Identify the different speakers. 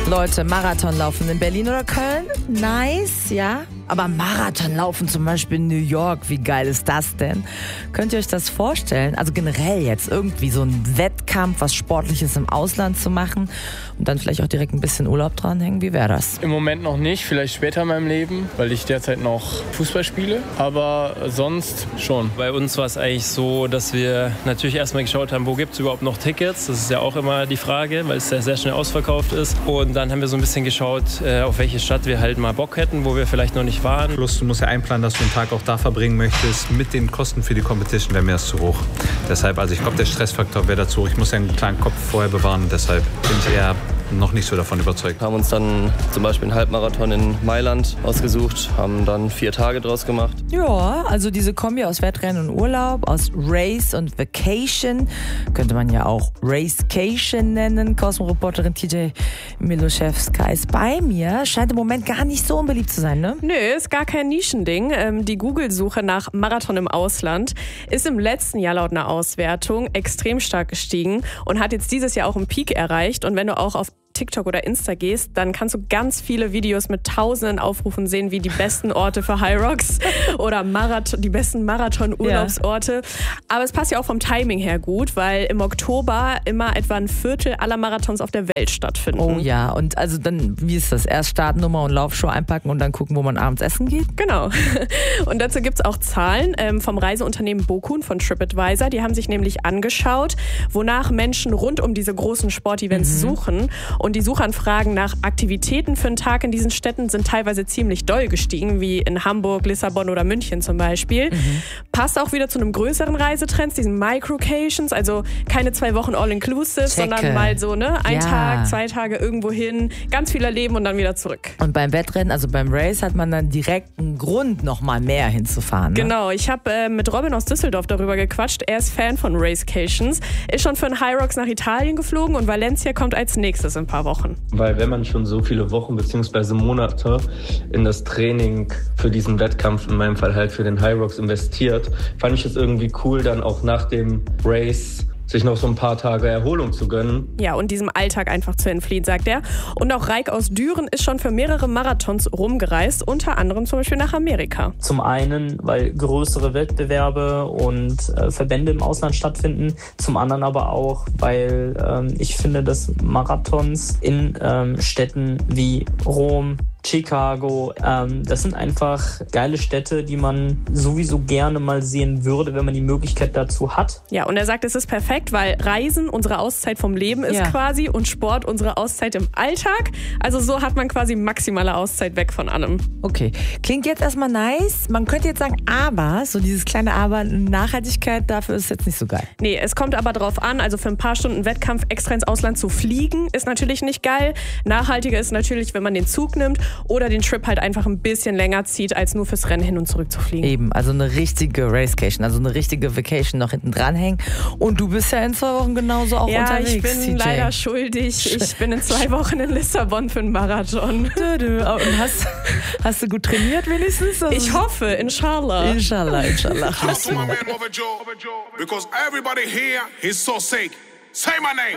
Speaker 1: Leute, Marathon laufen in Berlin oder Köln? Nice, ja. Aber Marathon laufen zum Beispiel in New York, wie geil ist das denn? Könnt ihr euch das vorstellen? Also generell jetzt irgendwie so ein Wettkampf, was Sportliches im Ausland zu machen und dann vielleicht auch direkt ein bisschen Urlaub dranhängen? Wie wäre das?
Speaker 2: Im Moment noch nicht, vielleicht später in meinem Leben, weil ich derzeit noch Fußball spiele, aber sonst schon.
Speaker 3: Bei uns war es eigentlich so, dass wir natürlich erstmal geschaut haben, wo gibt es überhaupt noch Tickets? Das ist ja auch immer die Frage, weil es ja sehr schnell ausverkauft ist. Und dann haben wir so ein bisschen geschaut, auf welche Stadt wir halt mal Bock hätten, wo wir vielleicht noch nicht waren.
Speaker 4: Plus, du musst ja einplanen, dass du einen Tag auch da verbringen möchtest. Mit den Kosten für die Competition wäre mir das zu hoch. Deshalb, also ich glaube, der Stressfaktor wäre dazu hoch. Ich muss ja einen kleinen Kopf vorher bewahren. Deshalb bin ich eher noch nicht so davon überzeugt.
Speaker 5: Wir haben uns dann zum Beispiel einen Halbmarathon in Mailand ausgesucht, haben dann 4 Tage draus gemacht.
Speaker 1: Ja, also diese Kombi aus Wettrennen und Urlaub, aus Race und Vacation, könnte man ja auch Racecation nennen. Cosmo-Reporterin TJ Miloszewska ist bei mir. Scheint im Moment gar nicht so unbeliebt zu sein, ne?
Speaker 6: Nö, ist gar kein Nischending. Die Google-Suche nach Marathon im Ausland ist im letzten Jahr laut einer Auswertung extrem stark gestiegen und hat jetzt dieses Jahr auch einen Peak erreicht. Und wenn du auch auf TikTok oder Insta gehst, dann kannst du ganz viele Videos mit tausenden Aufrufen sehen, wie die besten Orte für High Rocks oder die besten Marathon-Urlaubsorte. Ja. Aber es passt ja auch vom Timing her gut, weil im Oktober immer etwa ein Viertel aller Marathons auf der Welt stattfinden.
Speaker 1: Oh ja, und also dann, wie ist das? Erst Startnummer und Laufschuh einpacken und dann gucken, wo man abends essen geht?
Speaker 6: Genau. Und dazu gibt es auch Zahlen vom Reiseunternehmen Bokun von TripAdvisor. Die haben sich nämlich angeschaut, wonach Menschen rund um diese großen Sportevents suchen. Und die Suchanfragen nach Aktivitäten für einen Tag in diesen Städten sind teilweise ziemlich doll gestiegen, wie in Hamburg, Lissabon oder München zum Beispiel. Passt auch wieder zu einem größeren Reisetrend, diesen Microcations, also keine 2 Wochen All-Inclusive, sondern mal so, ne, ein Tag, 2 Tage irgendwo hin, ganz viel erleben und dann wieder zurück.
Speaker 1: Und beim Wettrennen, also beim Race, hat man dann direkt einen Grund, noch mal mehr hinzufahren. Ne?
Speaker 6: Genau, ich habe mit Robin aus Düsseldorf darüber gequatscht. Er ist Fan von Racecations, ist schon für einen High Rocks nach Italien geflogen und Valencia kommt als nächstes in ein paar Wochen.
Speaker 7: Weil wenn man schon so viele Wochen bzw. Monate in das Training für diesen Wettkampf, in meinem Fall halt für den High Rocks investiert, fand ich es irgendwie cool, dann auch nach dem Race sich noch so ein paar Tage Erholung zu gönnen.
Speaker 6: Ja, und diesem Alltag einfach zu entfliehen, sagt er. Und auch Reik aus Düren ist schon für mehrere Marathons rumgereist, unter anderem zum Beispiel nach Amerika.
Speaker 8: Zum einen, weil größere Wettbewerbe und Verbände im Ausland stattfinden. Zum anderen aber auch, weil ich finde, dass Marathons in Städten wie Rom, Chicago, das sind einfach geile Städte, die man sowieso gerne mal sehen würde, wenn man die Möglichkeit dazu hat.
Speaker 6: Ja, und er sagt, es ist perfekt, weil Reisen unsere Auszeit vom Leben ist quasi und Sport unsere Auszeit im Alltag. Also so hat man quasi maximale Auszeit weg von allem.
Speaker 1: Okay, klingt jetzt erstmal nice. Man könnte jetzt sagen, aber, so dieses kleine Aber, Nachhaltigkeit, dafür ist jetzt nicht so geil.
Speaker 6: Nee, es kommt aber drauf an, also für ein paar Stunden Wettkampf extra ins Ausland zu fliegen, ist natürlich nicht geil. Nachhaltiger ist natürlich, wenn man den Zug nimmt oder den Trip halt einfach ein bisschen länger zieht, als nur fürs Rennen hin und zurück zu fliegen.
Speaker 1: Eben, also eine richtige Racecation, also eine richtige Vacation noch hinten dranhängen. Und du bist ja in 2 Wochen genauso auch unterwegs,
Speaker 6: Ja, ich bin
Speaker 1: CJ.
Speaker 6: leider schuldig. Ich bin in 2 Wochen in Lissabon für einen Marathon.
Speaker 1: Und hast du gut trainiert wenigstens? Also
Speaker 6: ich hoffe, inshallah.
Speaker 1: Inshallah.
Speaker 9: Because everybody here is so sick. Say my name.